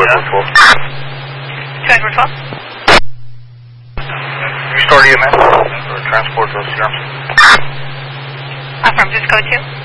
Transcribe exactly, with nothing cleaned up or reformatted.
Edward twelve. two Edward twelve. Restart E M S or transport those C R Ms. Uh, from just code two.